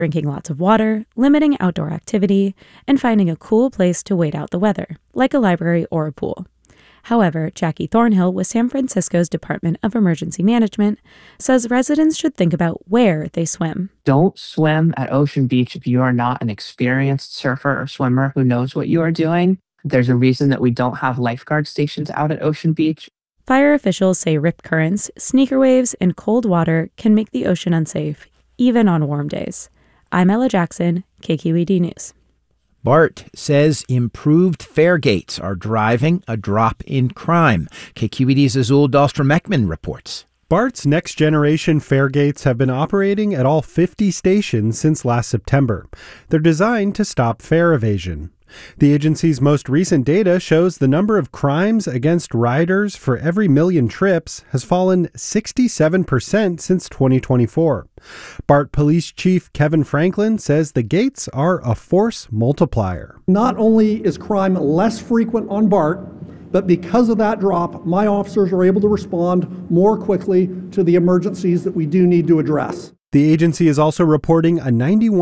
drinking lots of water, limiting outdoor activity, and finding a cool place to wait out the weather, like a library or a pool. However, Jackie Thornhill with San Francisco's Department of Emergency Management says residents should think about where they swim. Don't swim at Ocean Beach if you are not an experienced surfer or swimmer who knows what you are doing. There's a reason that we don't have lifeguard stations out at Ocean Beach. Fire officials say rip currents, sneaker waves, and cold water can make the ocean unsafe, even on warm days. I'm Ella Jackson, KQED News. BART says improved fare gates are driving a drop in crime. KQED's Azul Dahlstrom-Ekman reports. BART's next-generation fare gates have been operating at all 50 stations since last September. They're designed to stop fare evasion. The agency's most recent data shows the number of crimes against riders for every million trips has fallen 67% since 2024. BART Police Chief Kevin Franklin says the gates are a force multiplier. Not only is crime less frequent on BART, but because of that drop, my officers are able to respond more quickly to the emergencies that we do need to address. The agency is also reporting a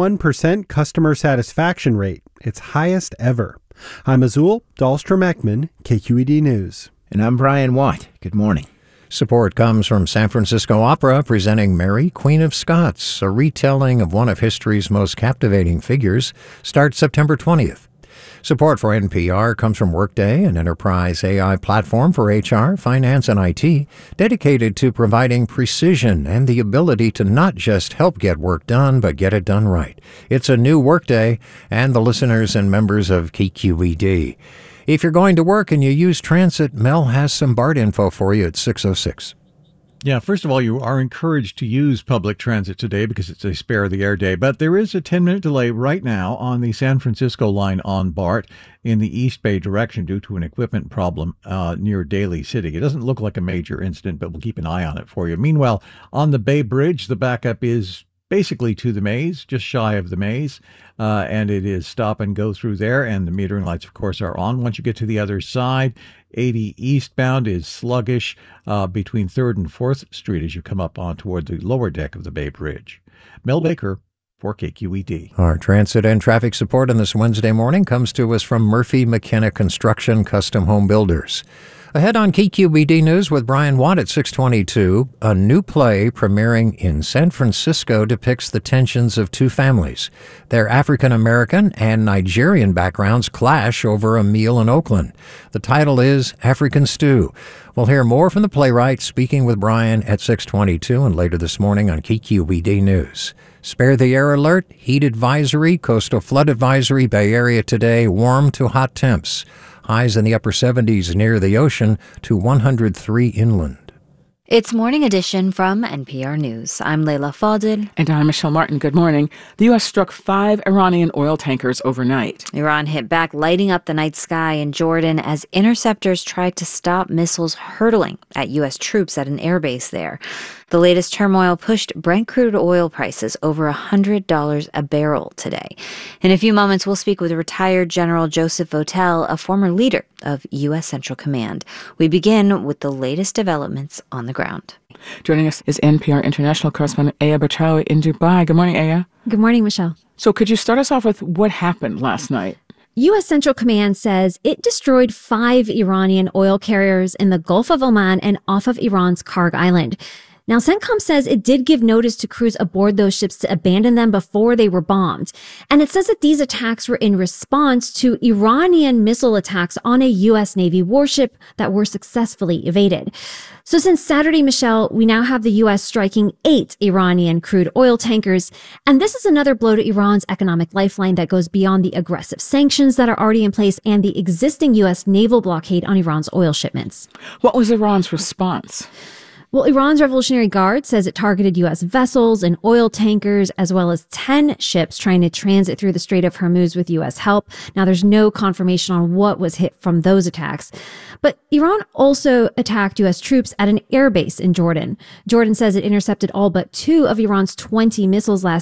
91% customer satisfaction rate, its highest ever. I'm Azul Dahlstrom-Ekman, KQED News. And I'm Brian Watt. Good morning. Support comes from San Francisco Opera presenting Mary, Queen of Scots, a retelling of one of history's most captivating figures, starts September 20th. Support for NPR comes from Workday, an enterprise AI platform for HR, finance, and IT, dedicated to providing precision and the ability to not just help get work done, but get it done right. It's a new Workday, and the listeners and members of KQED. If you're going to work and you use transit, Mel has some BART info for you at 6:06. Yeah, first of all, you are encouraged to use public transit today because it's a spare the air day. But there is a 10-minute delay right now on the San Francisco line on BART in the East Bay direction due to an equipment problem near Daly City. It doesn't look like a major incident, but we'll keep an eye on it for you. Meanwhile, on the Bay Bridge, the backup is basically to the maze, just shy of the maze, and it is stop and go through there, and the metering lights, of course, are on. Once you get to the other side, 80 eastbound is sluggish between 3rd and 4th Street as you come up on toward the lower deck of the Bay Bridge. Mel Baker for KQED. Our transit and traffic support on this Wednesday morning comes to us from Murphy McKenna Construction Custom Home Builders. Ahead on KQED News with Brian Watt at 6:22, a new play premiering in San Francisco depicts the tensions of two families. Their African-American and Nigerian backgrounds clash over a meal in Oakland. The title is African Stew. We'll hear more from the playwright speaking with Brian at 6:22 and later this morning on KQED News. Spare the air alert, heat advisory, coastal flood advisory, Bay Area today, warm to hot temps. Highs in the upper 70s near the ocean to 103 inland. It's Morning Edition from NPR News. I'm Leila Fadel. And I'm Michelle Martin. Good morning. The U.S. struck 5 Iranian oil tankers overnight. Iran hit back, lighting up the night sky in Jordan as interceptors tried to stop missiles hurtling at U.S. troops at an airbase there. The latest turmoil pushed Brent crude oil prices over $100 a barrel today. In a few moments, we'll speak with retired General Joseph Votel, a former leader of U.S. Central Command. We begin with the latest developments on the ground. Joining us is NPR international correspondent Aya Bachawi in Dubai. Good morning, Aya. Good morning, Michelle. So could you start us off with what happened last night? U.S. Central Command says it destroyed 5 Iranian oil carriers in the Gulf of Oman and off of Iran's Karg Island. Now, CENTCOM says it did give notice to crews aboard those ships to abandon them before they were bombed. And it says that these attacks were in response to Iranian missile attacks on a U.S. Navy warship that were successfully evaded. So since Saturday, Michelle, we now have the U.S. striking 8 Iranian crude oil tankers. And this is another blow to Iran's economic lifeline that goes beyond the aggressive sanctions that are already in place and the existing U.S. naval blockade on Iran's oil shipments. What was Iran's response? Well, Iran's Revolutionary Guard says it targeted U.S. vessels and oil tankers, as well as 10 ships trying to transit through the Strait of Hormuz with U.S. help. Now, there's no confirmation on what was hit from those attacks. But Iran also attacked U.S. troops at an airbase in Jordan. Jordan says it intercepted all but 2 of Iran's 20 missiles last night.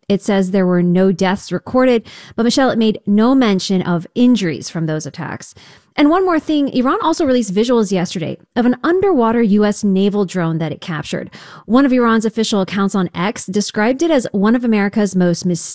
It says there were no deaths recorded, but Michelle, it made no mention of injuries from those attacks. And one more thing, Iran also released visuals yesterday of an underwater U.S. naval drone that it captured. One of Iran's official accounts on X described it as one of America's most